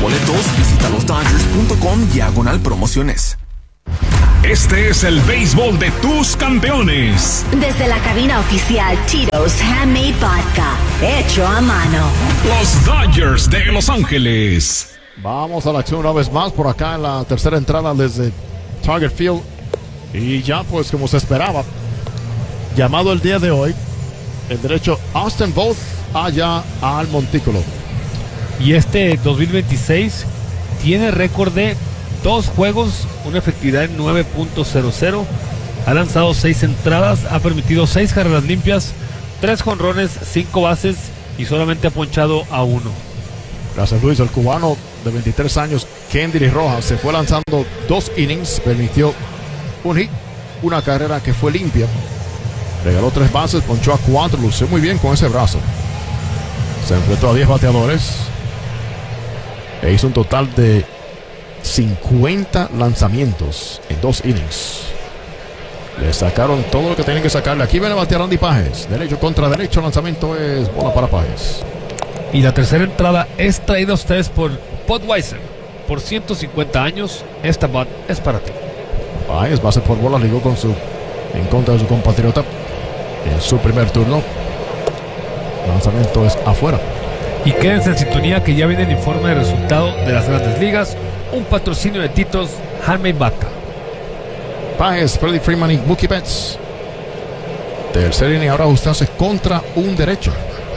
boletos, visita losdodgers.com/promociones. Este es el béisbol de tus campeones. Desde la cabina oficial Tito's Handmade Vodka, hecho a mano. Los Dodgers de Los Ángeles. Vamos a la acción una vez más por acá en la tercera entrada desde Target Field. Y ya pues como se esperaba, llamado el día de hoy, el derecho Austin Voth allá al montículo. Y este 2026 tiene récord de 2 juegos, una efectividad de 9.00. Ha lanzado 6 entradas, ha permitido 6 carreras limpias, 3 jonrones, 5 bases y solamente ha ponchado a 1. Gracias, Luis. El cubano de 23 años, Kendry Rojas, se fue lanzando 2 innings, permitió un hit, una carrera que fue limpia, regaló 3 bases, ponchó a 4, lució muy bien con ese brazo. Se enfrentó a 10 bateadores e hizo un total de 50 lanzamientos en 2 innings. Le sacaron todo lo que tenían que sacarle. Aquí viene a batear Andy Pages, derecho contra derecho, lanzamiento es bola para Pages. Y la tercera entrada es traída a ustedes por Budweiser. Por 150 años, esta Bud es para ti. Pages, base por bola, ligó en contra de su compatriota en su primer turno. Lanzamiento es afuera. Y quédense en sintonía que ya viene el informe de resultado de las Grandes Ligas, un patrocinio de Tito's Handmade Vodka. Pages, Freddie Freeman y Mookie Betts. Tercer inning, ahora ajustarse contra un derecho.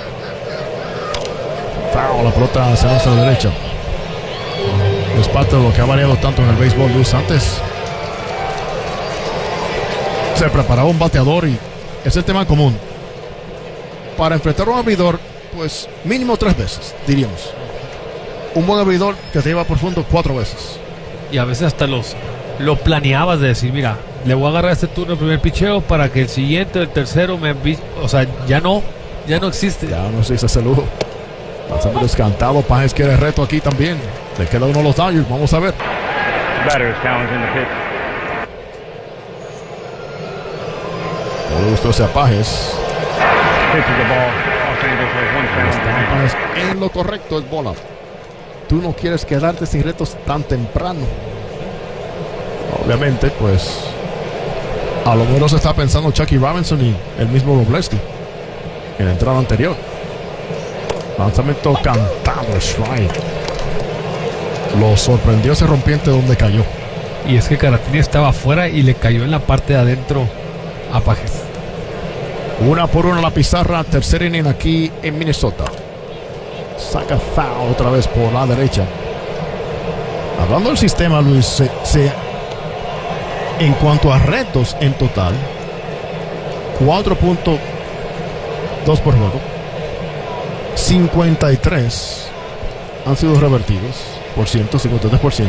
Foul, la pelota se lanza a la derecha. Es parte de lo que ha variado tanto en el béisbol, Luis. Antes se preparaba un bateador y es el tema común. Para enfrentar a un abridor, pues mínimo 3 veces, diríamos. Un buen abridor que te lleva por fondo 4 veces. Y a veces hasta lo planeabas de decir, mira, le voy a agarrar este turno el primer picheo para que el siguiente o el tercero o sea, ya no existe. Ya no existe ese lujo. Lanzamiento descantado. Pages quiere reto aquí también. Le queda uno a los Dodgers. Vamos a ver. No le gustó ese a Pages. Pages en lo correcto, es bola. Tú no quieres quedarte sin retos tan temprano. Obviamente, pues a lo mejor se está pensando Chucky Robinson y el mismo Robleski en la entrada anterior. Lanzamiento cantado, strike. Lo sorprendió ese rompiente donde cayó. Y es que Caratini estaba afuera y le cayó en la parte de adentro a Pages. 1-1 la pizarra. Tercer inning aquí en Minnesota. Saca foul otra vez por la derecha. Hablando del sistema, Luis, en cuanto a retos en total, 4.2 por juego. 53 han sido revertidos por 53%.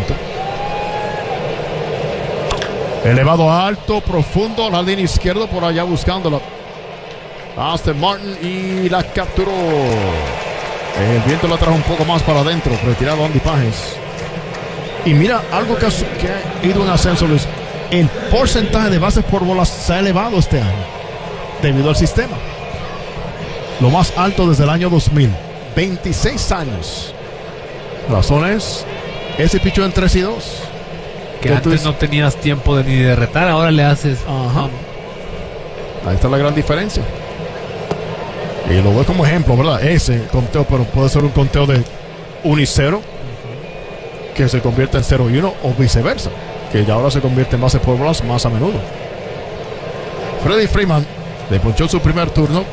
Elevado alto, profundo, la línea izquierda por allá buscándola. Austin Martin y la capturó. El viento la trajo un poco más para adentro, retirado Andy Pages. Y mira, algo que ha ido en ascenso, Luis. El porcentaje de bases por bolas se ha elevado este año debido al sistema. Lo más alto desde el año 2000. 26 años. Razones, ese pichó en 3 y 2. Que antes no tenías tiempo ni de retar, ahora le haces. Ajá. Ahí está la gran diferencia. Y lo veo como ejemplo, ¿verdad? Ese conteo, pero puede ser un conteo de 1 y 0 que se convierte en 0 y 1 o viceversa, que ya ahora se convierte en bases por bolas más a menudo. Freddie Freeman le ponchó su primer turno.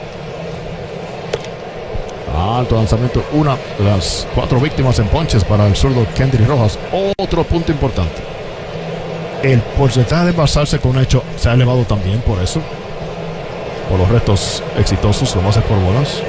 Alto lanzamiento, una de las 4 víctimas en ponches para el zurdo Kendry Rojas. Otro punto importante: el porcentaje de basarse con un hecho se ha elevado también por eso, por los retos exitosos, los bases por bolas.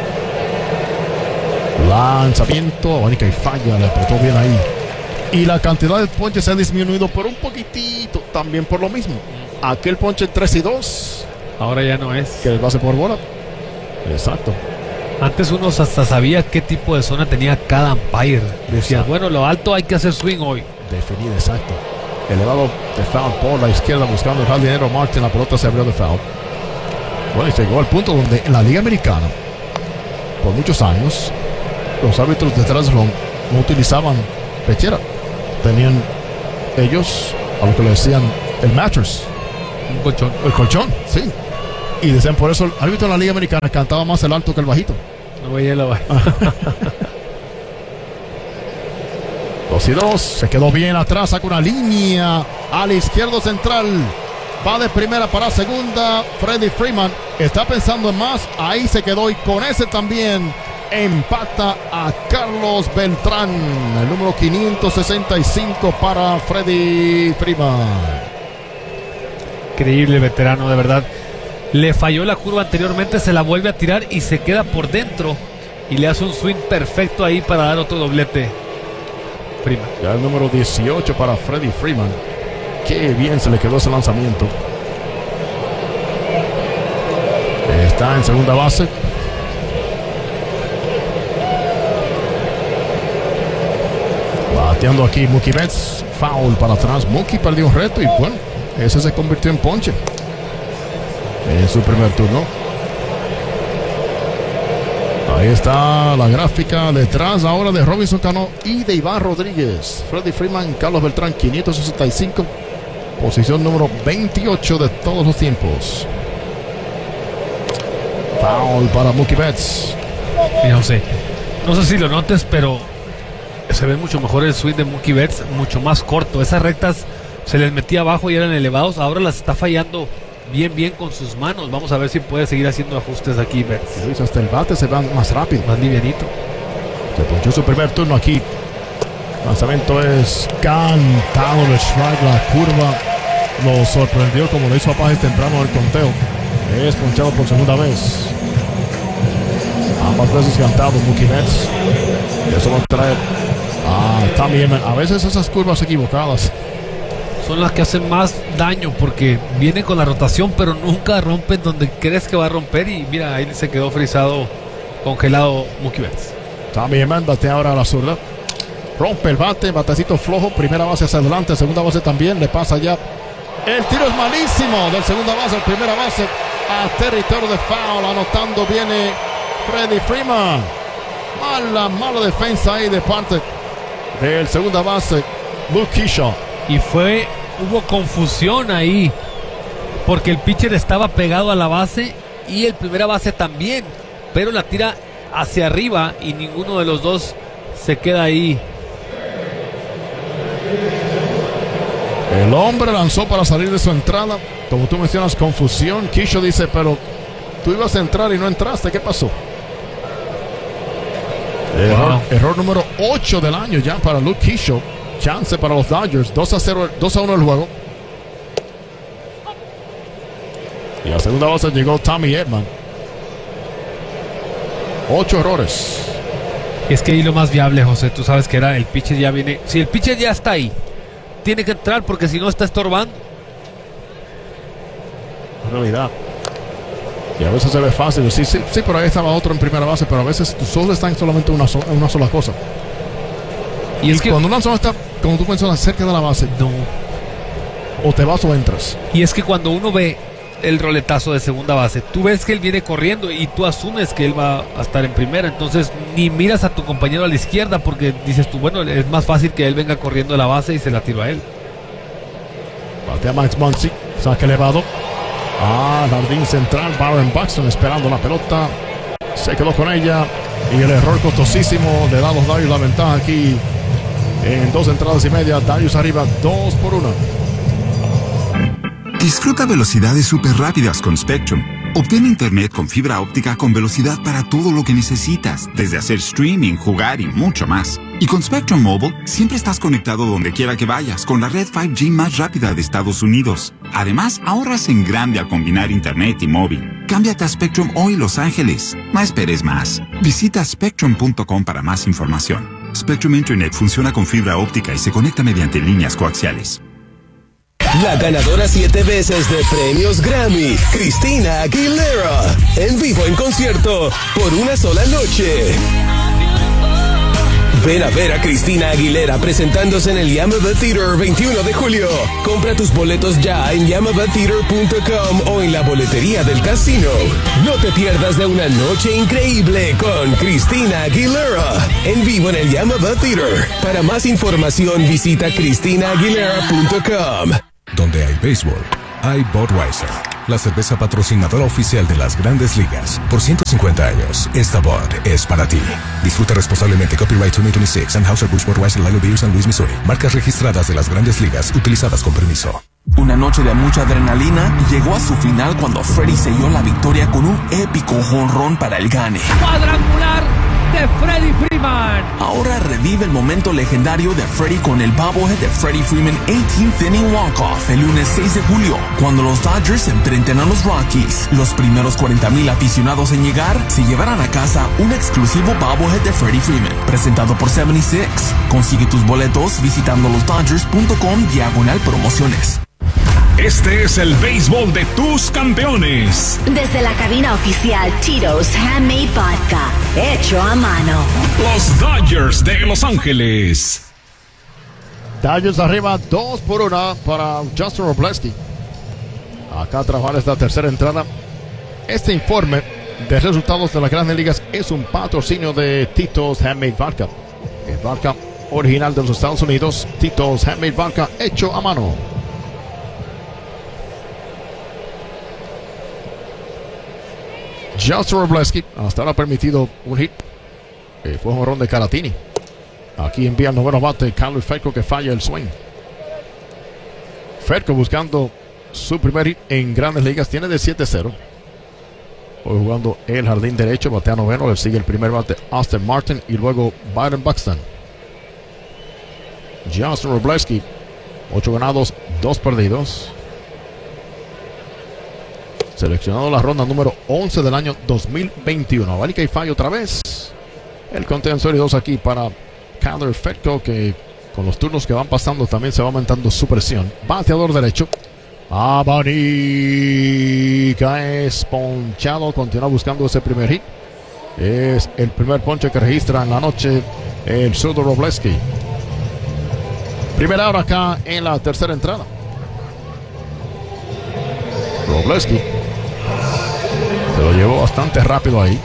Lanzamiento, abanica y falla, le apretó bien ahí. Y la cantidad de ponches se ha disminuido por un poquitito, también por lo mismo. Aquel ponche 3 y 2. Ahora ya no es. Que el base por bola. Exacto. Antes uno hasta sabía qué tipo de zona tenía cada umpire. Decía, bueno, lo alto hay que hacer swing hoy. Definido, exacto. Elevado de foul por la izquierda buscando el jardinero Martin. La pelota se abrió de foul. Bueno, y llegó al punto donde en la Liga Americana, por muchos años, los árbitros de detrás del home no utilizaban pechera. Tenían ellos a lo que le decían el mattress. Un colchón. El colchón, sí. Y decían por eso el árbitro en la Liga Americana cantaba más el alto que el bajito. No veía la baja. 2-2, se quedó bien atrás, saca una línea al izquierdo central, va de primera para segunda. Freddie Freeman está pensando en más, ahí se quedó y con ese también empata a Carlos Beltrán, el número 565 para Freddie Freeman. Increíble veterano, de verdad. Le falló la curva anteriormente, se la vuelve a tirar y se queda por dentro y le hace un swing perfecto ahí para dar otro doblete. Freeman. Ya el número 18 para Freddie Freeman. Qué bien se le quedó ese lanzamiento. Está en segunda base. Bateando aquí Mookie Betts. Foul para atrás. Mookie perdió un reto y bueno, ese se convirtió en ponche en su primer turno. Ahí está la gráfica detrás ahora de Robinson Cano y de Iván Rodríguez. Freddie Freeman, Carlos Beltrán, 565. Posición número 28 de todos los tiempos. Foul para Mookie Betts. Mira, José, no sé si lo notes, pero se ve mucho mejor el swing de Mookie Betts, mucho más corto. Esas rectas se les metía abajo y eran elevados. Ahora las está fallando bien con sus manos. Vamos a ver si puede seguir haciendo ajustes aquí Betts. Hasta el bate se va más rápido, más livianito. Se ponchó su primer turno aquí. Lanzamiento es cantado de strike. La curva lo sorprendió como lo hizo a Pajes temprano del conteo. Es ponchado por segunda vez. Ambas veces cantado Mookie Betts. Y eso va a traer también a veces esas curvas equivocadas son las que hacen más daño porque vienen con la rotación pero nunca rompen donde crees que va a romper. Y mira, ahí se quedó frisado, congelado Mookie Betts. También batea ahora a la zurda. Rompe el bate, batecito flojo. Primera base hacia adelante, segunda base también. Le pasa ya. El tiro es malísimo del segunda base al primera base a territorio de foul. Anotando viene Freddie Freeman. Mala defensa ahí de parte del segunda base Luke Kershaw. Y hubo confusión ahí porque el pitcher estaba pegado a la base y el primera base también, pero la tira hacia arriba y ninguno de los dos se queda ahí. El hombre lanzó para salir de su entrada. Como tú mencionas, confusión. Kershaw dice, pero tú ibas a entrar y no entraste, ¿qué pasó? Error número 8 del año ya para Luke Kershaw. Chance para los Dodgers. 2-1 el juego. Y a segunda base llegó Tommy Edman. 8 errores. Es que ahí lo más viable, José, tú sabes que era el pitcher ya viene. Si el pitcher ya está ahí, tiene que entrar porque si no está estorbando. En realidad. Y a veces se ve fácil. Sí, pero ahí estaba otro en primera base. Pero a veces tus ojos están solamente en una sola cosa. Y es que cuando una zona está, como tú mencionas, cerca de la base, no. O te vas o entras. Y es que cuando uno ve el roletazo de segunda base, tú ves que él viene corriendo y tú asumes que él va a estar en primera. Entonces ni miras a tu compañero a la izquierda porque dices tú, bueno, es más fácil que él venga corriendo a la base y se la tiro a él. Batea Max Muncy, saque elevado. Jardín central, Byron Buxton esperando la pelota. Se quedó con ella. Y el error costosísimo le da a los Dodgers la ventaja aquí. En 2 entradas y media, Dodgers arriba 2-1. Disfruta velocidades súper rápidas con Spectrum. Obtén internet con fibra óptica con velocidad para todo lo que necesitas, desde hacer streaming, jugar y mucho más. Y con Spectrum Mobile, siempre estás conectado donde quiera que vayas con la red 5G más rápida de Estados Unidos. Además, ahorras en grande al combinar internet y móvil. Cámbiate a Spectrum hoy, Los Ángeles. No esperes más. Visita spectrum.com para más información. Spectrum Internet funciona con fibra óptica y se conecta mediante líneas coaxiales. La ganadora 7 veces de premios Grammy, Christina Aguilera, en vivo en concierto por una sola noche. Ven a ver a Cristina Aguilera presentándose en el Yamava Theater 21 de julio. Compra tus boletos ya en yamavatheater.com o en la boletería del casino. No te pierdas de una noche increíble con Cristina Aguilera en vivo en el Yamava Theater. Para más información visita cristinaaguilera.com. Donde hay béisbol, hay Budweiser, la cerveza patrocinadora oficial de las Grandes Ligas. Por 150 años, esta Bud es para ti. Disfruta responsablemente. Copyright 2026, Anheuser-Busch Budweiser Lager Beer, San Luis, Missouri. Marcas registradas de las Grandes Ligas, utilizadas con permiso. Una noche de mucha adrenalina llegó a su final cuando Freddie selló la victoria con un épico jonrón para el gane. Cuadrangular de Freddie Freeman. Ahora revive el momento legendario de Freddie con el bobblehead de Freddie Freeman 18th Inning Walk-Off el lunes 6 de julio, cuando los Dodgers se enfrenten a los Rockies. Los primeros 40,000 aficionados en llegar se llevarán a casa un exclusivo bobblehead de Freddie Freeman, presentado por 76. Consigue tus boletos visitando losdodgers.com/promociones. Este es el béisbol de tus campeones. Desde la cabina oficial Tito's Handmade Vodka, hecho a mano. Los Dodgers de Los Ángeles. Dodgers arriba 2-1 para Justin Robleski. Acá trabajar esta tercera entrada. Este informe de resultados de las Grandes Ligas es un patrocinio de Tito's Handmade Vodka. El vodka original de los Estados Unidos. Tito's Handmade Vodka, hecho a mano. Justin Robleski hasta ahora ha permitido un hit. Fue un jonrón de Caratini. Aquí envía el noveno bate Carlos Ferco, que falla el swing. Ferco buscando su primer hit en Grandes Ligas. Tiene de 7-0. Hoy jugando el jardín derecho, batea noveno. Le sigue el primer bate Austin Martin y luego Byron Buxton. Justin Robleski, 8 ganados, 2 perdidos. Seleccionado la ronda número 11 del año 2021. Avánica y falla otra vez. El conteo en serie 2 aquí para Carlos Ferco, que con los turnos que van pasando también se va aumentando su presión. Bateador derecho. Avánica es ponchado. Continúa buscando ese primer hit. Es el primer ponche que registra en la noche el zurdo Robleski. Primera hora acá en la tercera entrada. Robleski se lo llevó bastante rápido ahí.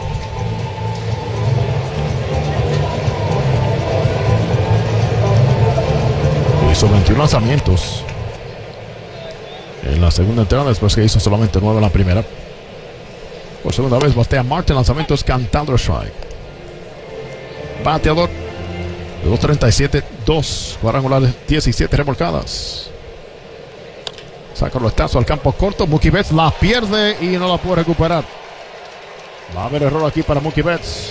Hizo 21 lanzamientos en la segunda entrada, después que hizo solamente 9 en la primera. Por segunda vez batea Martin. Lanzamientos cantando strike. Bateador de 2.37, 2 cuadrangulares, 17 remolcadas. Saca el estazo al campo corto. Mookie Betts la pierde y no la puede recuperar. Va a haber error aquí para Mookie Betts.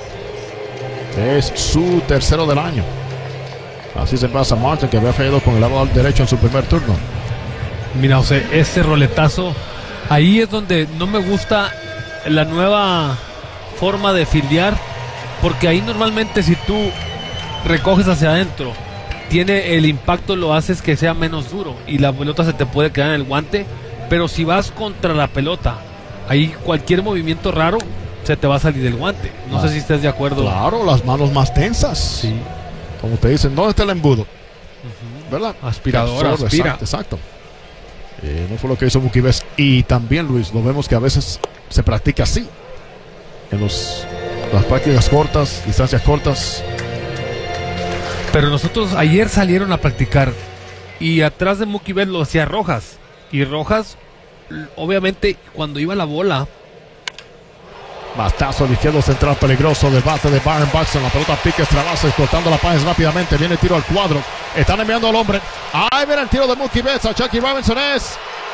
Es su tercero del año. Así se pasa Martin, que había fallado con el lado derecho en su primer turno. Mira, José, ese roletazo, ahí es donde no me gusta la nueva forma de fildear, porque ahí normalmente si tú recoges hacia adentro, tiene el impacto, lo haces que sea menos duro y la pelota se te puede quedar en el guante, pero si vas contra la pelota, ahí cualquier movimiento raro se te va a salir del guante. No sé si estés de acuerdo. Claro, las manos más tensas. Sí. Como te dicen, ¿dónde está el embudo? ¿Verdad? Aspirador, aspira. Exacto. No fue lo que hizo Mookie Betts. Y también, Luis, lo vemos que a veces se practica así. En las prácticas cortas, distancias cortas. Pero nosotros ayer salieron a practicar y atrás de Mookie Betts lo hacía Rojas. Y Rojas, obviamente, cuando iba la bola. Bastazo al izquierdo central peligroso del bate de Byron Buxton. La pelota pica extra base, cortando la paz rápidamente. Viene el tiro al cuadro. Están enviando al hombre. Ahí viene el tiro de Mookie Betts. A Jackie Robinson es.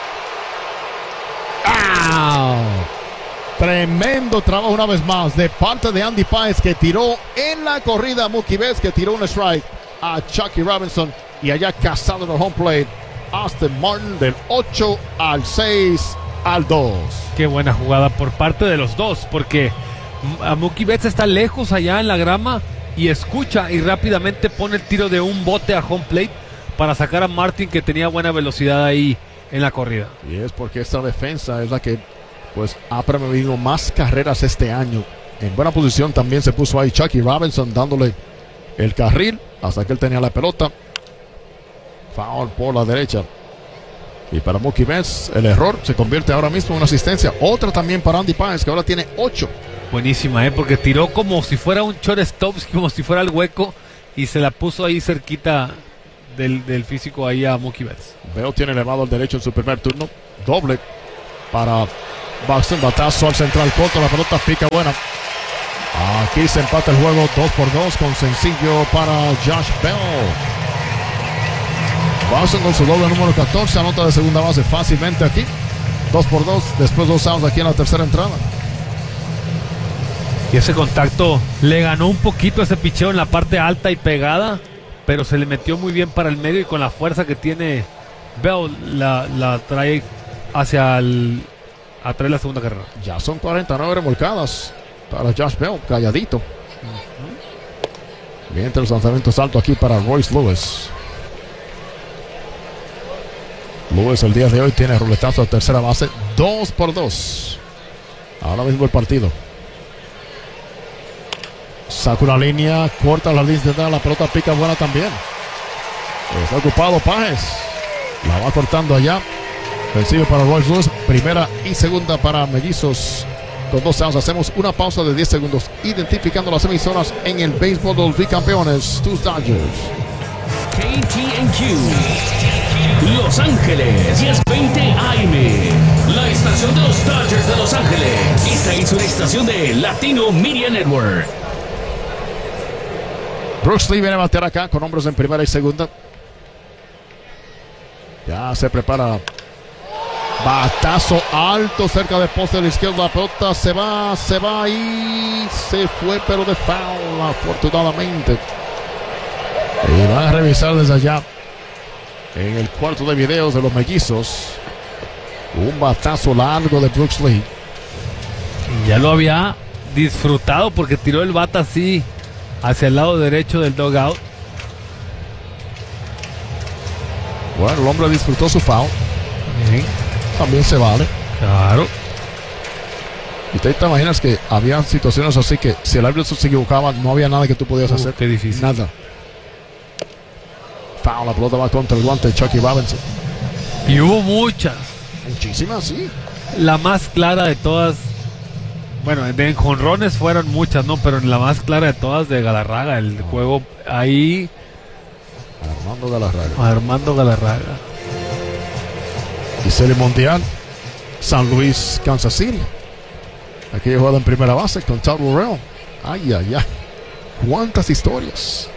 ¡Ah! Tremendo trabajo una vez más de parte de Andy Páez, que tiró en la corrida a Mookie Betts, que tiró un strike a Jackie Robinson. Y allá cazado en el home plate Austin Martin del 8 al 6 al 2. Qué buena jugada por parte de los dos, porque a Mookie Betts está lejos allá en la grama y escucha y rápidamente pone el tiro de un bote a home plate para sacar a Martin, que tenía buena velocidad ahí en la corrida. Y es porque esta defensa es la que pues ha promovido más carreras este año. En buena posición también se puso ahí Jackie Robinson, dándole el carril hasta que él tenía la pelota. Foul por la derecha. Y para Mookie Betts, el error se convierte ahora mismo en una asistencia. Otra también para Andy Páez, que ahora tiene 8. Buenísima, porque tiró como si fuera un shortstop, como si fuera el hueco, y se la puso ahí cerquita del físico ahí a Mookie Betts. Bell tiene elevado el derecho en su primer turno. Doble para Buxton. Batazo al central corto. La pelota pica buena. Aquí se empata el juego 2-2 con sencillo para Josh Bell. Buxton con su doble número 14. Anota de segunda base fácilmente aquí. 2-2. Después 2 outs aquí en la tercera entrada. Y ese contacto le ganó un poquito ese picheo en la parte alta y pegada, pero se le metió muy bien para el medio y con la fuerza que tiene Bell la trae hacia atrae la segunda carrera. Ya son 49 remolcadas para Josh Bell, calladito. Mientras el lanzamiento salto aquí para Royce Lewis. Lewis el día de hoy tiene roletazo a tercera base. 2-2. Ahora mismo el partido. Saca una línea, corta la línea, la pelota pica buena también. Está ocupado Páez. La va cortando allá. Recibe para Royce Lewis. Primera y segunda para Mellizos. Con 2 outs hacemos una pausa de 10 segundos. Identificando las emisoras en el béisbol de los bicampeones, tus Dodgers. KTNQ Los Ángeles 1020 AM, la estación de los Dodgers de Los Ángeles. Esta es una estación de Latino Media Network. Brooks Lee viene a batear acá con hombres en primera y segunda. Ya se prepara. Batazo alto cerca del poste de la izquierda. La pelota se va y se fue, pero de foul, afortunadamente. Y van a revisar desde allá en el cuarto de videos de los Mellizos. Un batazo largo de Brooks Lee. Y ya lo había disfrutado porque tiró el bata así hacia el lado derecho del dugout. Bueno, el hombre disfrutó su foul. También se vale. Claro. Y te imaginas que había situaciones así que si el árbitro se equivocaba, no había nada que tú podías hacer. Qué difícil. Nada. Foul, la pelota va contra el guante de Chucky Robinson. Y hubo muchas. Muchísimas, sí. La más clara de todas. Bueno, de jonrones fueron muchas, ¿no? Pero la más clara de todas de Galarraga. El juego ahí. Armando Galarraga. Y Serie Mundial. San Luis, Kansas City. Aquí he jugado en primera base con Todd Burrell. Ay. Cuántas historias.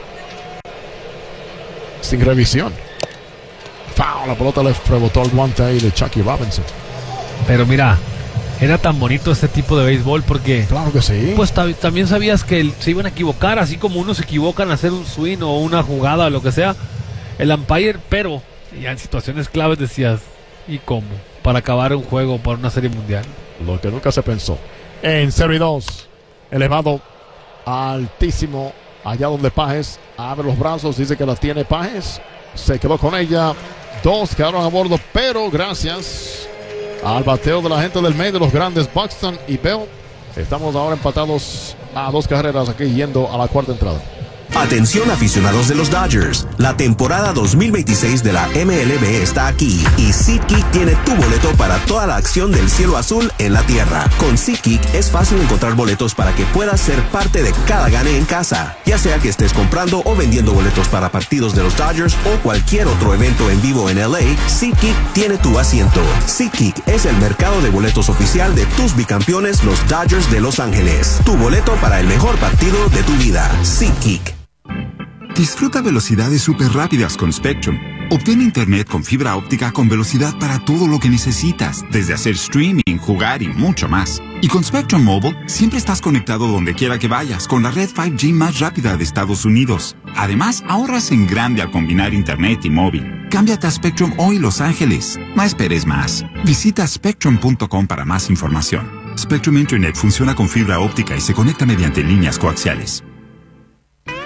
Sin revisión. Foul, la pelota le rebotó el guante ahí de Chucky Robinson. Pero mira, era tan bonito este tipo de béisbol porque... Claro que sí. Pues también sabías que se iban a equivocar, así como unos se equivocan a hacer un swing o una jugada o lo que sea. El umpire, pero ya en situaciones claves decías, ¿y cómo? Para acabar un juego, para una serie mundial. Lo que nunca se pensó. En serie 2, elevado altísimo, allá donde Páez abre los brazos, dice que la tiene Páez. Se quedó con ella. 2 quedaron a bordo, pero gracias al bateo de la gente del medio, de los grandes Buxton y Bell, estamos ahora empatados a 2 carreras aquí yendo a la cuarta entrada. Atención aficionados de los Dodgers, la temporada 2026 de la MLB está aquí y SeatGeek tiene tu boleto para toda la acción del cielo azul en la tierra. Con SeatGeek es fácil encontrar boletos para que puedas ser parte de cada gane en casa, ya sea que estés comprando o vendiendo boletos para partidos de los Dodgers o cualquier otro evento en vivo en LA. SeatGeek tiene tu asiento. SeatGeek es el mercado de boletos oficial de tus bicampeones, los Dodgers de Los Ángeles. Tu boleto para el mejor partido de tu vida. SeatGeek. Disfruta velocidades súper rápidas con Spectrum. Obtén internet con fibra óptica con velocidad para todo lo que necesitas, desde hacer streaming, jugar y mucho más. Y con Spectrum Mobile, siempre estás conectado donde quiera que vayas con la red 5G más rápida de Estados Unidos. Además, ahorras en grande al combinar internet y móvil. Cámbiate a Spectrum hoy, Los Ángeles. No esperes más. Visita spectrum.com para más información. Spectrum Internet funciona con fibra óptica y se conecta mediante líneas coaxiales.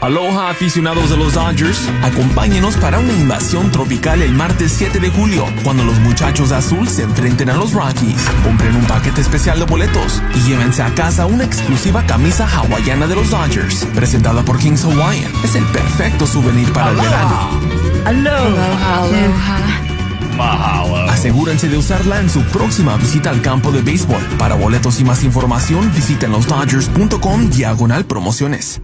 Aloha, aficionados de los Dodgers. Acompáñenos para una invasión tropical el martes 7 de julio, cuando los muchachos de azul se enfrenten a los Rockies. Compren un paquete especial de boletos y llévense a casa una exclusiva camisa hawaiana de los Dodgers, presentada por Kings Hawaiian. Es el perfecto souvenir para el verano. Aloha. Mahalo. Asegúrense de usarla en su próxima visita al campo de béisbol. Para boletos y más información, visiten losdodgers.com/promociones.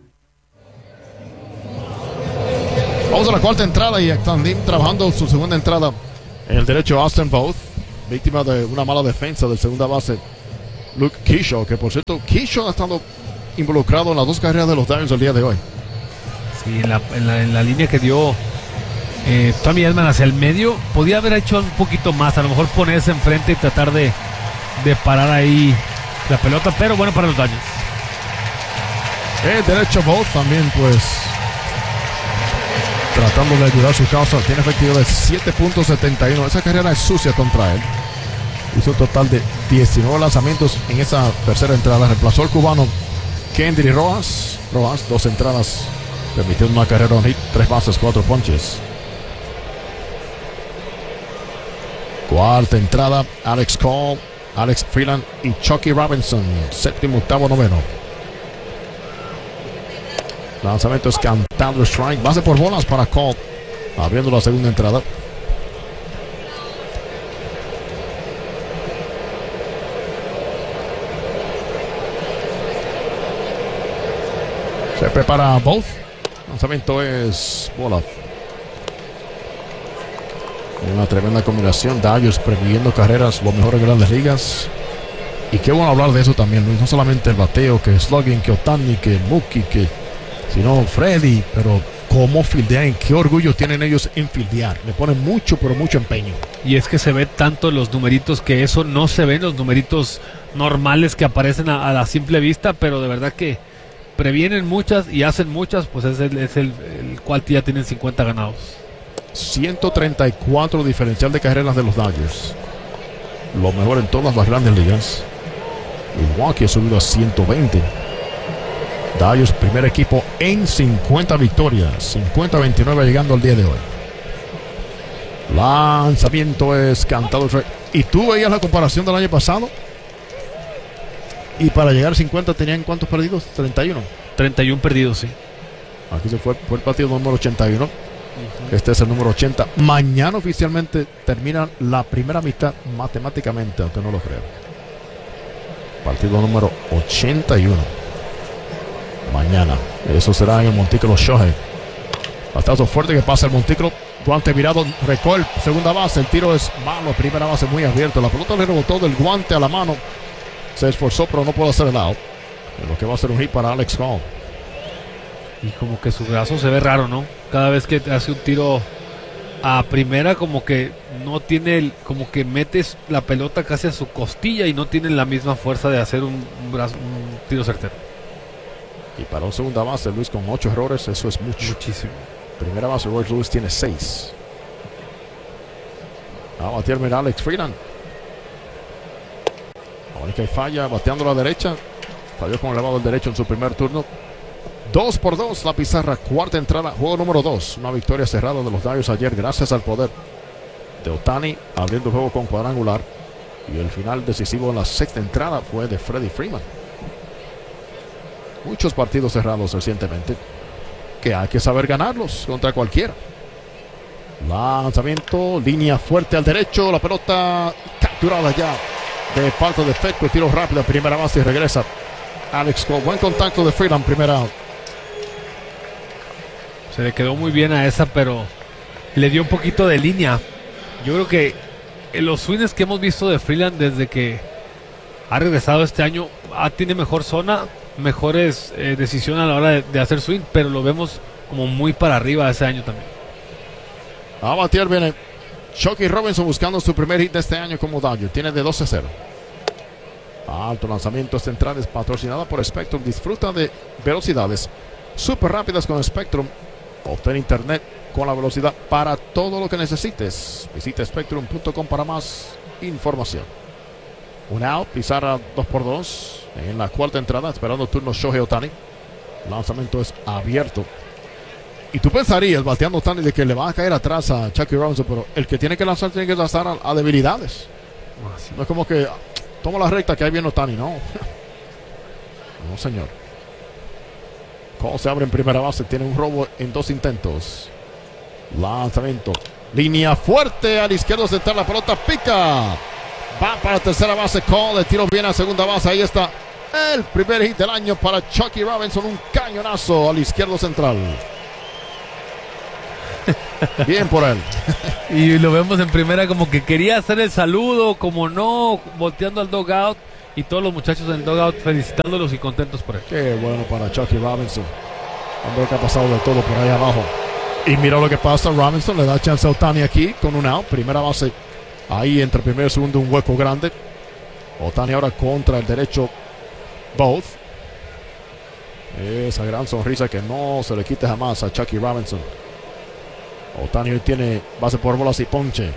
Vamos a la cuarta entrada y también trabajando su segunda entrada en el derecho Austin Voth, víctima de una mala defensa del segunda base Luke Keyshaw, que por cierto Keyshaw ha estado involucrado en las 2 carreras de los Dodgers el día de hoy. Sí, en la línea que dio Tommy Edman hacia el medio, podía haber hecho un poquito más, a lo mejor ponerse enfrente y tratar de parar ahí la pelota, pero bueno para los Dodgers. El derecho Voth también pues tratando de ayudar a su causa, tiene efectividad de 7.71. Esa carrera es sucia contra él. Hizo un total de 19 lanzamientos en esa tercera entrada. Reemplazó al cubano Kendry Rojas. 2 entradas, permitiendo una carrera on hit, 3 bases, 4 ponches. Cuarta entrada, Alex Cole, Alex Freeland y Chucky Robinson. Séptimo, octavo, noveno. Lanzamiento es cantado, strike. Base por bolas para Cole, abriendo la segunda entrada. Se prepara Voth. Lanzamiento es bola. Una tremenda combinación. Dodgers previniendo carreras, lo mejor en Grandes Ligas. Y qué bueno hablar de eso también, Luis. No solamente el bateo, que Slugging, que Ohtani, que Mookie, sino Freddy, pero cómo fildean, qué orgullo tienen ellos en fildear. Le ponen mucho, pero mucho empeño. Y es que se ve tanto los numeritos que eso no se ven, los numeritos normales que aparecen a la simple vista, pero de verdad que previenen muchas y hacen muchas, pues es el cual ya tienen 50 ganados. 134 diferencial de carreras de los Dodgers. Lo mejor en todas las Grandes Ligas. Milwaukee ha subido a 120. Dodgers, primer equipo en 50 victorias. 50-29 llegando al día de hoy. Lanzamiento es cantado. ¿Y tú veías la comparación del año pasado? Y para llegar a 50 tenían ¿cuántos perdidos? 31. 31 perdidos, sí. Aquí se fue el partido número 81. Este es el número 80. Mañana oficialmente termina la primera mitad matemáticamente, aunque no lo creo. Partido número 81. Mañana. Eso será en el montículo Shohei. Batazo fuerte que pasa el montículo. Guante virado. Recoge segunda base. El tiro es malo. Primera base muy abierto. La pelota le rebotó del guante a la mano. Se esforzó, pero no pudo hacer el out. Lo que va a ser un hit para Alex Cole. Y como que su brazo se ve raro, ¿no? Cada vez que hace un tiro a primera, como que no tiene, como que metes la pelota casi a su costilla y no tiene la misma fuerza de hacer un tiro certero. Y para un segunda base, Luis, con 8 errores, eso es mucho. Muchísimo. Primera base, Royce Lewis tiene 6. Va a batear, mira, Alex Freeland. Ahora que falla, bateando a la derecha. Falló con elevado el derecho en su primer turno. 2-2 la pizarra, cuarta entrada, juego número 2. Una victoria cerrada de los Dodgers ayer gracias al poder de Ohtani, abriendo el juego con cuadrangular. Y el final decisivo en la sexta entrada fue de Freddie Freeman. Muchos partidos cerrados recientemente que hay que saber ganarlos contra cualquiera. Lanzamiento, línea fuerte al derecho, la pelota capturada ya de parte de Fedco, tiro rápido, primera base y regresa Alex Cole. Buen contacto de Freeland, primera out. Se le quedó muy bien a esa, pero le dio un poquito de línea. Yo creo que en los swings que hemos visto de Freeland desde que ha regresado este año, tiene mejor zona, mejores decisiones a la hora de hacer swing, pero lo vemos como muy para arriba ese año también. A batear viene Chucky Robinson buscando su primer hit de este año como Dodger. Tiene de 12-0. Alto lanzamiento centrales patrocinada por Spectrum. Disfruta de velocidades súper rápidas con Spectrum. Obtén internet con la velocidad para todo lo que necesites. Visita Spectrum.com para más información. Un out, pizarra 2-2 en la cuarta entrada, esperando turno Shohei Ohtani. Lanzamiento es abierto. Y tú pensarías, bateando Ohtani, de que le va a caer atrás a Jackie Robinson, pero el que tiene que lanzar tiene que lanzar a debilidades. No es como que toma la recta que ahí viene Ohtani, no. No, señor. Cole se abre en primera base, tiene un robo en 2 intentos. Lanzamiento. Línea fuerte al izquierdo central, la pelota pica. Va para tercera base Cole, el tiro viene a segunda base, ahí está el primer hit del año para Jackie Robinson, un cañonazo al izquierdo central. Bien por él. Y lo vemos en primera como que quería hacer el saludo, como no, volteando al dugout, y todos los muchachos en el dugout felicitándolos y contentos por él. Qué bueno para Jackie Robinson. Hombre que ha pasado de todo por ahí abajo. Y mira lo que pasa, Robinson le da chance a Ohtani aquí con un out, primera base. Ahí entre primero y segundo un hueco grande. Ohtani ahora contra el derecho Both. Esa gran sonrisa que no se le quite jamás a Jackie Robinson. Ohtani hoy tiene base por bolas y ponche.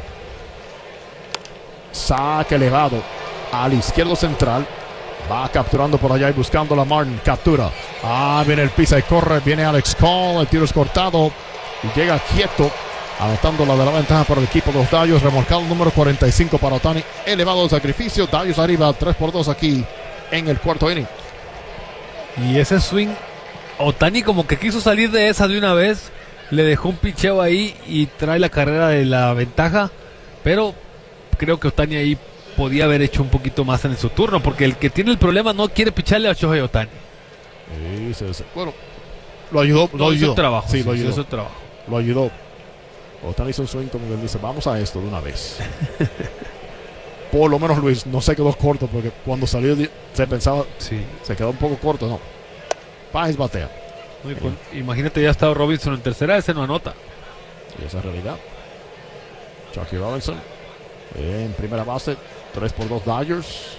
Saque elevado al izquierdo central. Va capturando por allá y buscando la Martin. Captura. Viene el pisa y corre. Viene Alex Cole. El tiro es cortado. Y llega quieto. Anotando la de la ventaja para el equipo de los Dodgers. Remolcado número 45 para Ohtani. Elevado el sacrificio. Dodgers arriba 3-2 aquí en el cuarto inning. Y ese swing, Ohtani como que quiso salir de esa de una vez. Le dejó un picheo ahí y trae la carrera de la ventaja. Pero creo que Ohtani ahí podía haber hecho un poquito más en su turno. Porque el que tiene el problema no quiere picharle a Shohei Ohtani. Bueno, lo ayudó. Lo hizo el trabajo. Sí, lo ayudó. Hizo el trabajo. Lo ayudó. Ohtani hizo un swing como que él dice, vamos a esto de una vez. Por lo menos Luis no se quedó corto, porque cuando salió se pensaba, se quedó un poco corto, no. Páez batea. Imagínate, ya ha estado Robinson en tercera, ese no anota. Y esa es realidad. Jackie Robinson en primera base, 3-2 Dodgers.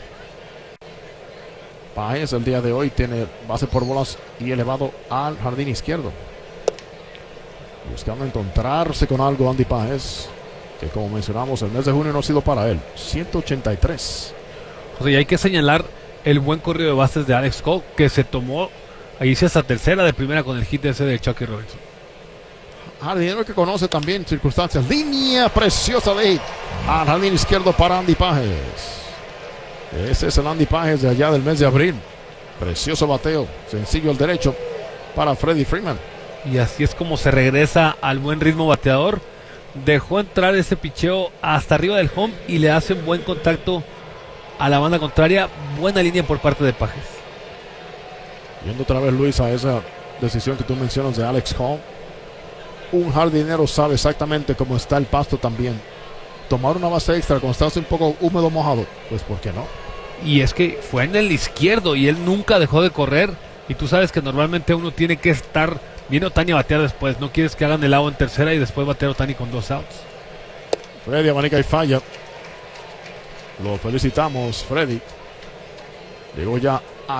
Páez el día de hoy tiene base por bolas y elevado al jardín izquierdo. Buscando encontrarse con algo Andy Páez, que como mencionamos el mes de junio no ha sido para él. 183. O sea, y hay que señalar el buen corrido de bases de Alex Cole, que se tomó ahí sí hasta tercera de primera con el hit ese de Jackie Robinson. Jardinero que conoce también circunstancias. Línea preciosa de hit al jardín izquierdo para Andy Páez. Ese es el Andy Páez de allá del mes de abril. Precioso bateo, sencillo al derecho para Freddie Freeman. Y así es como se regresa al buen ritmo bateador. Dejó entrar ese picheo hasta arriba del home y le hace un buen contacto a la banda contraria. Buena línea por parte de Páez. Viendo otra vez, Luis, a esa decisión que tú mencionas de Alex Cole. Un jardinero sabe exactamente cómo está el pasto también. Tomar una base extra cuando está un poco húmedo, mojado, pues ¿por qué no? Y es que fue en el izquierdo y él nunca dejó de correr. Y tú sabes que normalmente uno tiene que estar... Viene Ohtani a batear después. No quieres que hagan el out en tercera y después batear Ohtani con 2 outs. Freddy abanica y falla. Lo felicitamos, Freddy. Llegó ya a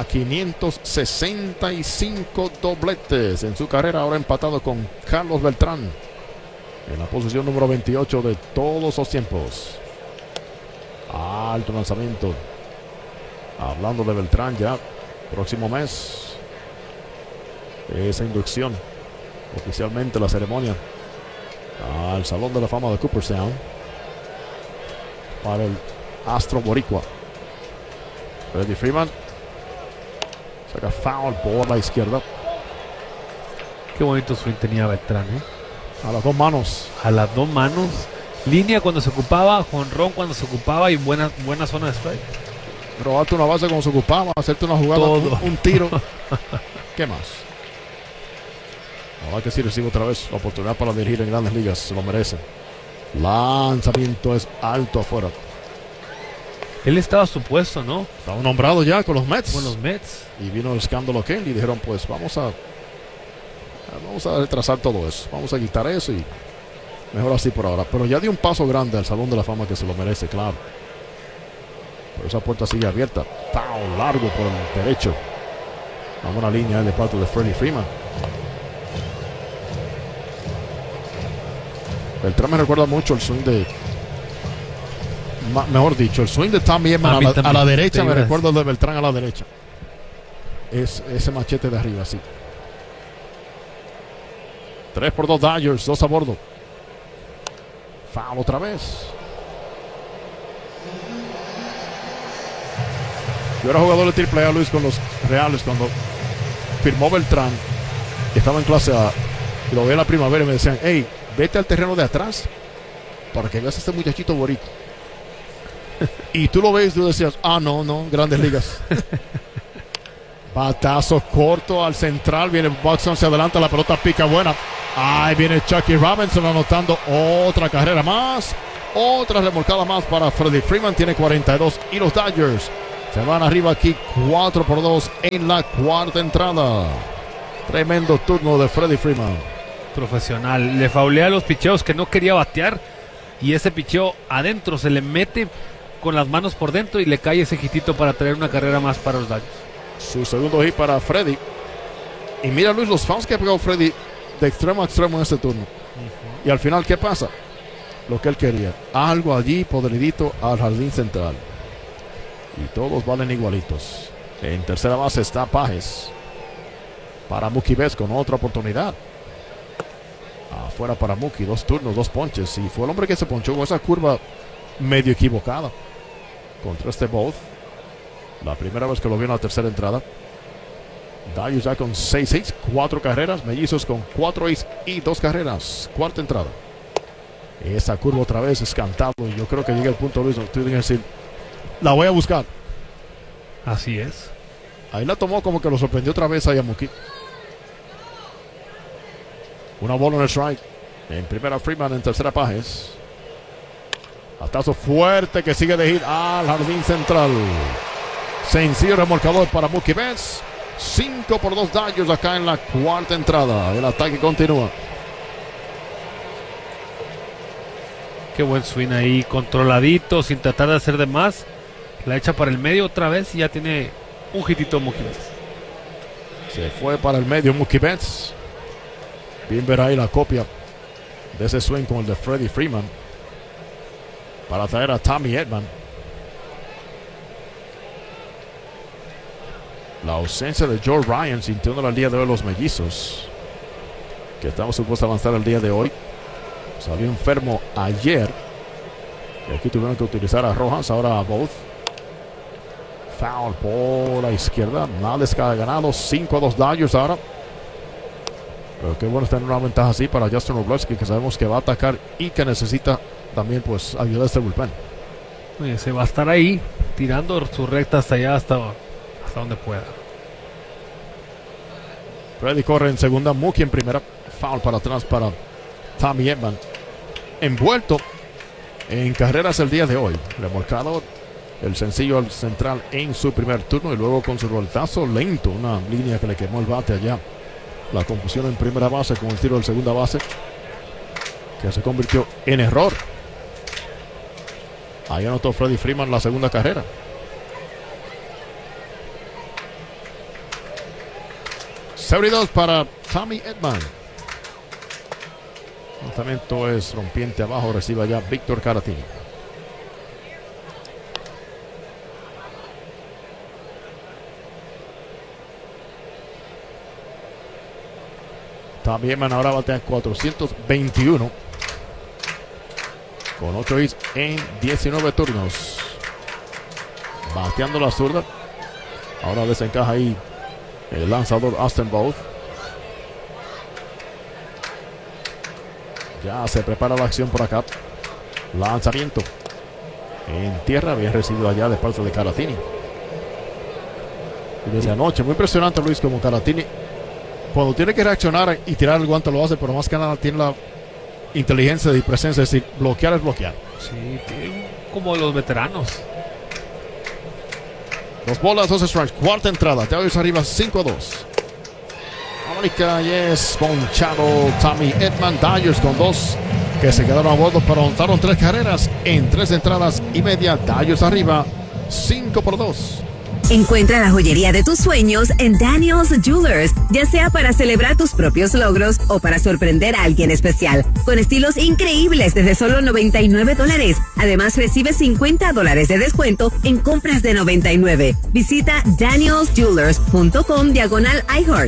565 dobletes en su carrera. Ahora empatado con Carlos Beltrán en la posición número 28 de todos los tiempos. Alto lanzamiento. Hablando de Beltrán, ya próximo mes esa inducción oficialmente, la ceremonia al Salón de la Fama de Cooperstown para el astro boricua. Freddie Freeman saca foul por la izquierda. Qué bonito swing tenía Beltrán, a las 2 manos. A las 2 manos. Línea cuando se ocupaba, jonrón cuando se ocupaba y buena zona de strike. Robarte una base cuando se ocupaba, hacerte una jugada, un tiro. ¿Qué más? Ahora que sí recibe otra vez la oportunidad para dirigir en Grandes Ligas, se lo merece. Lanzamiento es alto afuera. Él estaba supuesto, ¿no? Estaba nombrado ya con los Mets. Con los Mets. Y vino el escándalo aquel y dijeron, pues vamos a retrasar todo eso. Vamos a quitar eso y mejor así por ahora. Pero ya dio un paso grande al Salón de la Fama, que se lo merece, claro. Pero esa puerta sigue abierta. Foul largo por el derecho. Una buena línea de parte de Freddie Freeman. Beltrán me recuerda mucho el swing de... Mejor dicho, el swing de Tommy Edman a la derecha me recuerda el de Beltrán a la derecha. Es ese machete de arriba, sí. 3-2 Dodgers, 2 a bordo. Foul otra vez. Yo era jugador de AAA, Luis, con los Reales cuando firmó Beltrán, que estaba en clase A, y lo vi en la primavera y me decían, hey, vete al terreno de atrás para que veas a este muchachito bonito. Y tú lo ves y tú decías, no, Grandes Ligas. Batazo corto al central, viene Buxton hacia adelante, la pelota pica buena. Ahí viene Chucky Robinson anotando otra carrera más, otra remolcada más para Freddie Freeman, tiene 42 y los Dodgers se van arriba aquí 4-2 en la cuarta entrada. Tremendo turno de Freddie Freeman. Profesional, le faulea los picheos que no quería batear y ese picheo adentro se le mete con las manos por dentro y le cae ese hitito para traer una carrera más para los Dodgers. Su segundo hit para Freddie. Y mira, Luis, los fouls que ha pegado Freddie de extremo a extremo en este turno. Y al final, ¿qué pasa? Lo que él quería. Algo allí podridito al jardín central. Y todos valen igualitos. En tercera base está Pages. Para Mookie Betts con otra oportunidad. Afuera para Mookie. 2 turnos, 2 ponches. Y fue el hombre que se ponchó con esa curva medio equivocada. Contra este Both. La primera vez que lo vio en la tercera entrada. Dodgers ya con 6 hits, 4 carreras. Mellizos con 4 hits y 2 carreras. Cuarta entrada. Esa curva otra vez es cantado. Y yo creo que llega el punto, Luis, donde tú tienes que decir, la voy a buscar. Así es. Ahí la tomó como que lo sorprendió otra vez a Mookie. Una bola en el strike. En primera Freeman, en tercera Pages. Batazo fuerte que sigue de hit al jardín central. Sencillo remolcador para Mookie Betts. 5-2 Dodgers acá en la cuarta entrada. El ataque continúa. Qué buen swing ahí, controladito, sin tratar de hacer de más. La echa para el medio otra vez y ya tiene un hitito Mookie Betts. Se fue para el medio Mookie Betts. Bien ver ahí la copia de ese swing con el de Freddie Freeman. Para traer a Tommy Edman. La ausencia de Joe Ryan sintiendo el día de hoy los Mellizos, que estamos supuestos a lanzar el día de hoy. Salió enfermo ayer. Y aquí tuvieron que utilizar a Rojas, ahora a Both. Foul por la izquierda. Nada ganado. 5-2 Dodgers ahora. Pero qué bueno tener una ventaja así para Justin Roblewski, que sabemos que va a atacar y que necesita también pues ayuda a este bullpen. Oye, se va a estar ahí tirando su recta hasta allá, hasta donde pueda. Freddy corre en segunda, Mookie en primera. Foul para atrás para Tommy Edman. Envuelto en carreras el día de hoy. Remolcado el sencillo al central en su primer turno y luego con su voltazo lento. Una línea que le quemó el bate allá. La confusión en primera base con el tiro de segunda base, que se convirtió en error. Ahí anotó Freddie Freeman la segunda carrera. Seguridad para Tommy Edman. El lanzamiento es rompiente abajo. Recibe allá Víctor Caratini. Tommy Edman ahora batea 421. Con 8 hits en 19 turnos. Bateando la zurda. Ahora desencaja ahí el lanzador Austin Both. Ya se prepara la acción por acá. Lanzamiento en tierra, bien recibido allá de parte de Caratini. Y desde anoche, muy impresionante, Luis, como Caratini, cuando tiene que reaccionar y tirar el guante lo hace, pero más que nada tiene la inteligencia y presencia, es decir, bloquear es bloquear. Sí, como los veteranos. 2 bolas, 2 strikes, cuarta entrada. Te oyes arriba 5-2. América es ponchado Tommy Edman. Dodgers con 2 que se quedaron a bordo, pero anotaron 3 carreras en 3 entradas y media. Dodgers arriba 5-2. Encuentra la joyería de tus sueños en Daniel's Jewelers, ya sea para celebrar tus propios logros o para sorprender a alguien especial, con estilos increíbles desde solo $99. Además, recibe $50 de descuento en compras de $99. Visita danielsjewelers.com/iHeart,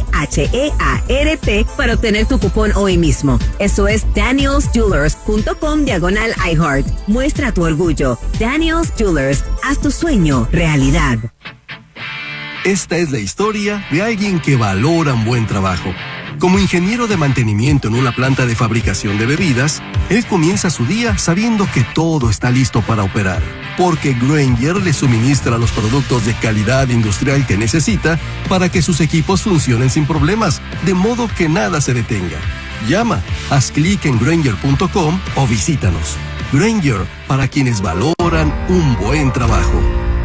IHEART, para obtener tu cupón hoy mismo. Eso es danielsjewelers.com/iHeart. Muestra tu orgullo. Daniel's Jewelers, haz tu sueño realidad. Esta es la historia de alguien que valora un buen trabajo. Como ingeniero de mantenimiento en una planta de fabricación de bebidas, él comienza su día sabiendo que todo está listo para operar, porque Grainger le suministra los productos de calidad industrial que necesita para que sus equipos funcionen sin problemas, de modo que nada se detenga. Llama, haz clic en Grainger.com o visítanos. Grainger, para quienes valoran un buen trabajo.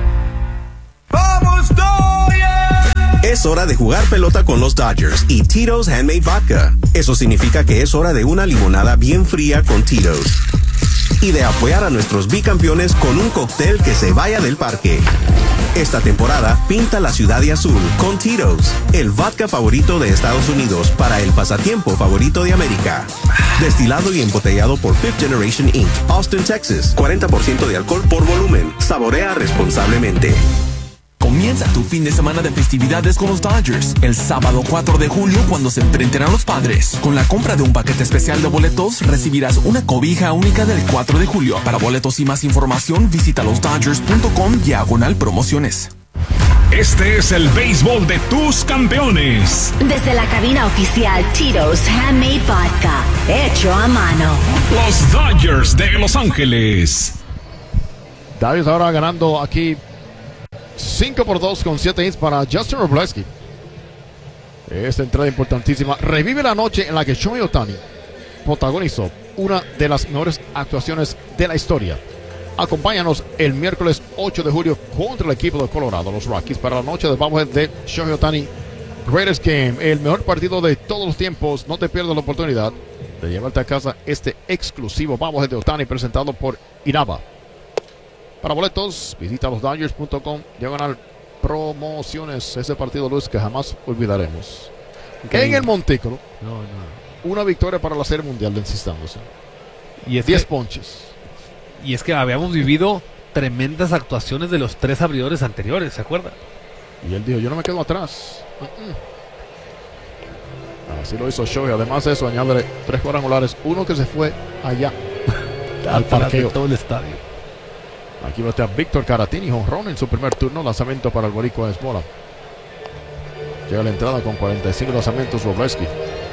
¡Vamos, Dodgers! Es hora de jugar pelota con los Dodgers y Tito's Handmade Vodka. Eso significa que es hora de una limonada bien fría con Tito's. Y de apoyar a nuestros bicampeones con un cóctel que se vaya del parque. Esta temporada, pinta la ciudad de azul con Tito's, el vodka favorito de Estados Unidos para el pasatiempo favorito de América. Destilado y embotellado por Fifth Generation Inc., Austin, Texas. 40% de alcohol por volumen. Saborea responsablemente. Comienza tu fin de semana de festividades con los Dodgers. El sábado 4 de julio, cuando se enfrenten a los Padres. Con la compra de un paquete especial de boletos, recibirás una cobija única del 4 de julio. Para boletos y más información, visita losdodgers.com/promociones. Este es el béisbol de tus campeones. Desde la cabina oficial Tito's Handmade Vodka, hecho a mano. Los Dodgers de Los Ángeles. Davis ahora ganando aquí 5-2 con 7 hits para Justin Wrobleski. Esta entrada importantísima revive la noche en la que Shohei Ohtani protagonizó una de las mejores actuaciones de la historia. Acompáñanos el miércoles 8 de julio contra el equipo de Colorado, los Rockies, para la noche de bobblehead de Shohei Ohtani. Greatest Game, el mejor partido de todos los tiempos. No te pierdas la oportunidad de llevarte a casa este exclusivo bobblehead de Ohtani presentado por Inaba. Para boletos, visita losdodgers.com/promociones. Ese partido, Luis, que jamás olvidaremos. En el Montículo, una victoria para la Serie Mundial de Encisándose. Y es 10 ponches. Y es que habíamos vivido tremendas actuaciones de los 3 abridores anteriores, ¿se acuerda? Y él dijo, yo no me quedo atrás. Así lo hizo Shohei. Además de eso, añádele 3 cuadrangulares. Uno que se fue allá al parqueo. Todo el estadio. Aquí batea Víctor Caratini, jonrón en su primer turno. Lanzamiento para el boricua Esmola. Llega la entrada con 45 lanzamientos Wrobleski.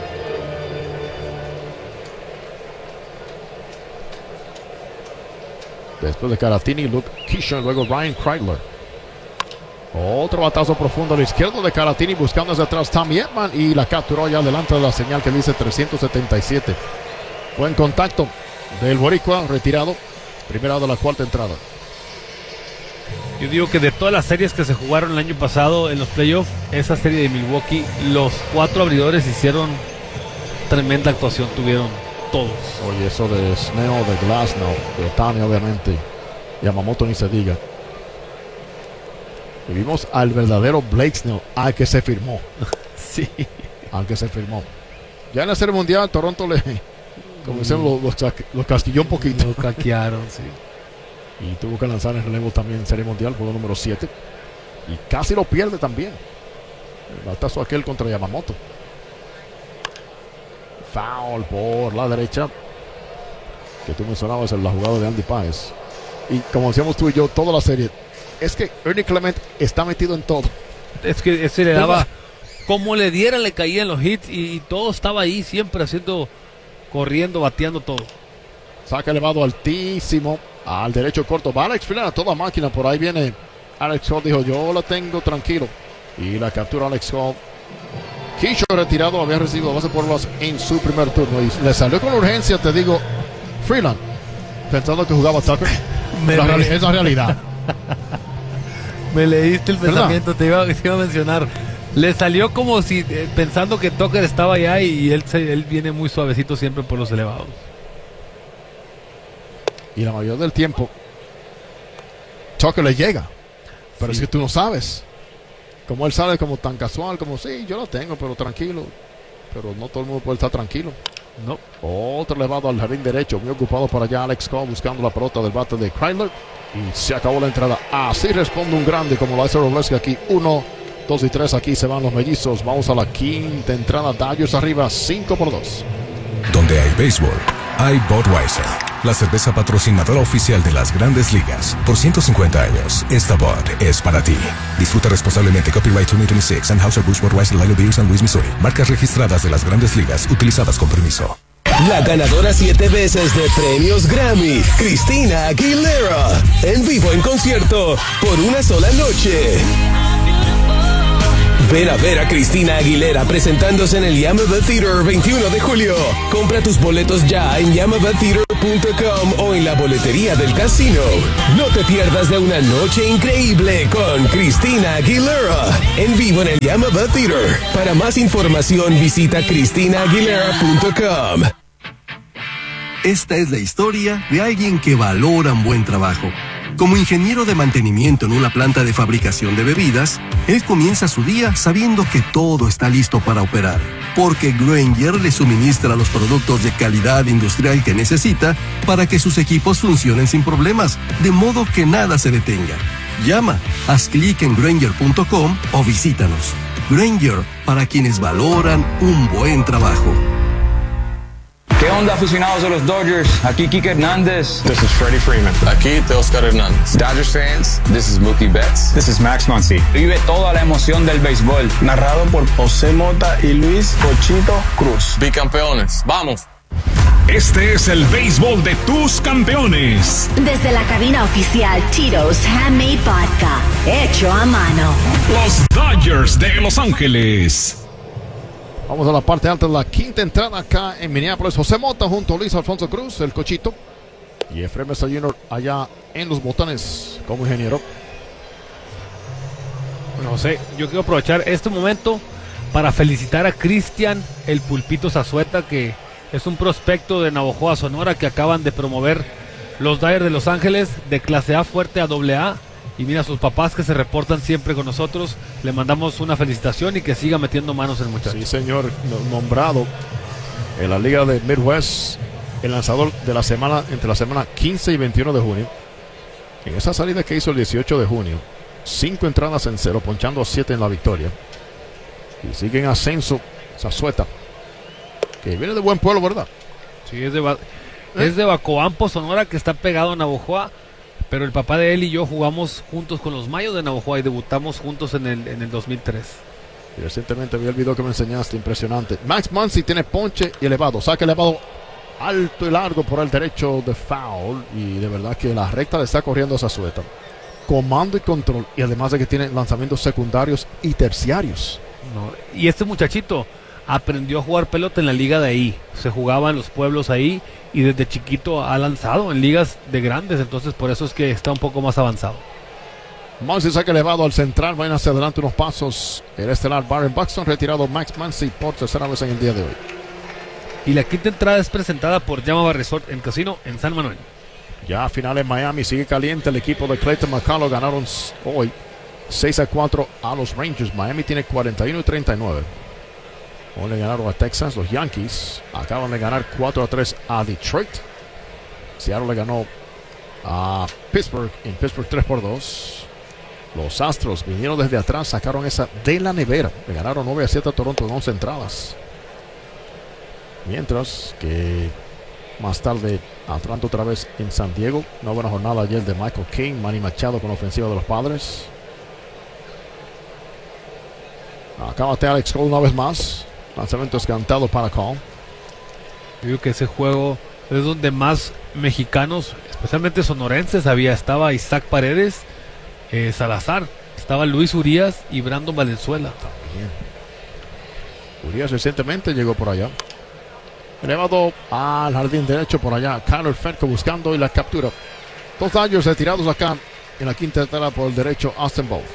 Después de Caratini, Luke Kishon, luego Ryan Kreidler. Otro batazo profundo a la izquierda de Caratini, buscando hacia atrás Tommy Edman, y la capturó ya delante de la señal que dice 377. Buen contacto del boricua, retirado. Primera de la cuarta entrada. Yo digo que de todas las series que se jugaron el año pasado en los playoffs, esa serie de Milwaukee, los 4 abridores hicieron tremenda actuación, tuvieron todos. Oye, eso de Snell, de Glasnow, de Ohtani, obviamente. Yamamoto ni se diga. Y vimos al verdadero Blake Snell, al que se firmó. Sí. Al que se firmó. Ya en la Serie Mundial, Toronto le, como dicen, los casquilló un poquito. Lo caquearon, sí. Y tuvo que lanzar en relevo también en Serie Mundial, juego número 7. Y casi lo pierde también. El batazo aquel contra Yamamoto. Foul por la derecha. Que tú mencionabas en la jugada de Andy Páez. Y como decíamos tú y yo, toda la serie. Es que Ernie Clement está metido en todo. Es que ese le daba, como le diera, le caían los hits y todo estaba ahí, siempre haciendo, corriendo, bateando todo. Saca elevado altísimo al derecho corto. Va Alex Freeland a toda máquina. Por ahí viene Alex Hall. Dijo, yo la tengo tranquilo. Y la captura Alex Hall. Kisho retirado, había recibido base por bolas en su primer turno. Y le salió con urgencia, te digo, Freeland. Pensando que jugaba Tucker. Es la realidad. Me leíste el pensamiento, te iba a mencionar. Le salió como si pensando que Tucker estaba allá y él viene muy suavecito siempre por los elevados. Y la mayoría del tiempo Tucker le llega. Pero es que tú no sabes. Como él sale como tan casual, como sí, yo lo tengo, pero tranquilo. Pero no todo el mundo puede estar tranquilo. No. Otro elevado al jardín derecho, muy ocupado por allá Alex Cole buscando la pelota del bate de Kreidler. Y se acabó la entrada. Así responde un grande como lo hace Robleski aquí. 1, 2 y 3. Aquí se van los mellizos. Vamos a la quinta entrada. Dodgers arriba 5-2. Donde hay béisbol, hay Budweiser, la cerveza patrocinadora oficial de las Grandes Ligas. Por 150 años, esta Bud es para ti. Disfruta responsablemente. Copyright 2026. Anheuser-Busch Budweiser Lager Beer San Luis, Missouri. Marcas registradas de las Grandes Ligas utilizadas con permiso. La ganadora 7 veces de premios Grammy, Christina Aguilera, en vivo en concierto por una sola noche. Ven a ver a Christina Aguilera presentándose en el Yammaba Theater 21 de julio. Compra tus boletos ya en yamavatheater.com o en la boletería del casino. No te pierdas de una noche increíble con Christina Aguilera en vivo en el Yammaba Theater. Para más información visita christinaaguilera.com. Esta es la historia de alguien que valora un buen trabajo. Como ingeniero de mantenimiento en una planta de fabricación de bebidas, él comienza su día sabiendo que todo está listo para operar, porque Grainger le suministra los productos de calidad industrial que necesita para que sus equipos funcionen sin problemas, de modo que nada se detenga. Llama, haz clic en Grainger.com o visítanos. Grainger, para quienes valoran un buen trabajo. ¿Qué onda, aficionados de los Dodgers? Aquí Kike Hernández. This is Freddie Freeman. Aquí Teoscar Hernández. Dodgers fans, this is Mookie Betts. This is Max Muncy. Vive toda la emoción del béisbol. Narrado por José Mota y Luis Cochito Cruz. Bicampeones, ¡vamos! Este es el béisbol de tus campeones. Desde la cabina oficial Tito's Handmade Vodka, hecho a mano. Los Dodgers de Los Ángeles. Vamos a la parte alta de la quinta entrada acá en Minneapolis. José Mota junto a Luis Alfonso Cruz, el Cochito. Y Efraín Mesa Jr. allá en los botones como ingeniero. No sé, yo quiero aprovechar este momento para felicitar a Cristian el Pulpito Zazueta, que es un prospecto de Navojoa, Sonora, que acaban de promover los Dodgers de Los Ángeles de clase A fuerte a AA. Y mira, sus papás que se reportan siempre con nosotros, le mandamos una felicitación y que siga metiendo manos el muchacho. Sí, señor, nombrado en la Liga de Midwest, el lanzador de la semana, entre la semana 15 y 21 de junio. En esa salida que hizo el 18 de junio, 5 entradas en 0, ponchando a 7 en la victoria. Y sigue en ascenso Zazueta, que viene de buen pueblo, ¿verdad? Sí, es de Bacoampo, Sonora, que está pegado a Navojoa. Pero el papá de él y yo jugamos juntos con los Mayos de Navojoa y debutamos juntos en el 2003. Y recientemente vi el video que me enseñaste, impresionante. Max Muncy tiene ponche y elevado, saque elevado alto y largo por el derecho de foul. Y de verdad que la recta le está corriendo a Zazueta. Comando y control, y además de que tiene lanzamientos secundarios y terciarios. No, y este muchachito aprendió a jugar pelota en la liga de ahí. Se jugaba en los pueblos ahí y desde chiquito ha lanzado en ligas de grandes, entonces por eso es que está un poco más avanzado. Muncy saca elevado al central, vayan hacia adelante unos pasos. El estelar Byron Buxton, retirado Max Muncy por tercera vez en el día de hoy. Y la quinta entrada es presentada por Yammaba Resort en Casino en San Manuel. Ya a final en Miami, sigue caliente el equipo de Clayton McCullough. Ganaron hoy 6-4 a los Rangers. Miami tiene 41-39. Hoy le ganaron a Texas. Los Yankees acaban de ganar 4-3 a Detroit. Seattle le ganó a Pittsburgh en Pittsburgh 3-2. Los Astros vinieron desde atrás, sacaron esa de la nevera. Le ganaron 9-7 a Toronto en 11 entradas. Mientras que más tarde Atlanta otra vez en San Diego. Una buena jornada ayer de Michael King. Manny Machado con la ofensiva de los Padres. Acábate Alex Cole una vez más. Lanzamientos cantados para Cole. Yo digo que ese juego es donde más mexicanos, especialmente sonorenses, había. Estaba Isaac Paredes, Salazar, estaba Luis Urias y Brandon Valenzuela. También. Urias recientemente llegó por allá. Elevado al jardín derecho por allá. Kyler Ferco buscando y la captura. 2 Dodgers retirados acá en la quinta entrada por el derecho. Austin Ball.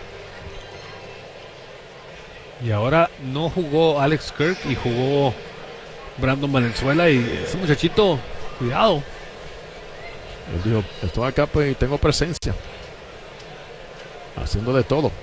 Y ahora no jugó Alex Kirk y jugó Brandon Valenzuela. Y ese muchachito, cuidado. Él dijo, estoy acá y tengo presencia. haciendo de todo.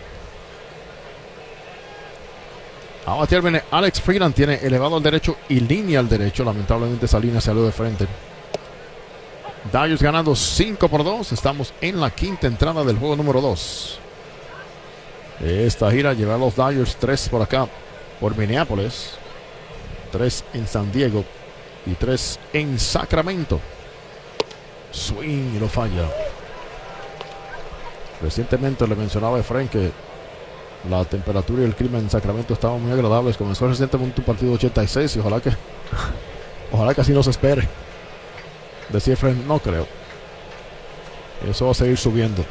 Ahora viene Alex Freeland, tiene elevado al derecho y línea al derecho. Lamentablemente esa línea salió de frente. Dodgers ganando 5-2. Estamos en la quinta entrada del juego número 2. Esta gira lleva a los Dodgers 3 por acá, por Minneapolis, 3 en San Diego y 3 en Sacramento. Swing y lo falla. Recientemente le mencionaba a Efraín que la temperatura y el clima en Sacramento estaban muy agradables. Comenzó recientemente un partido 86 y ojalá que así no se espere. Decía Efraín, no creo. Eso va a seguir subiendo.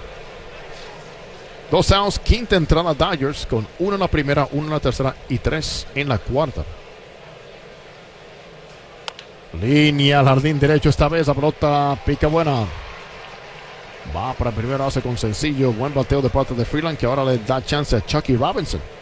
2 outs, quinta entrada Dodgers con 1 en la primera, 1 en la tercera y 3 en la cuarta. Línea al jardín derecho esta vez, la pelota pica buena. Va para primera base con sencillo, buen bateo de parte de Freeland que ahora le da chance a Chucky Robinson.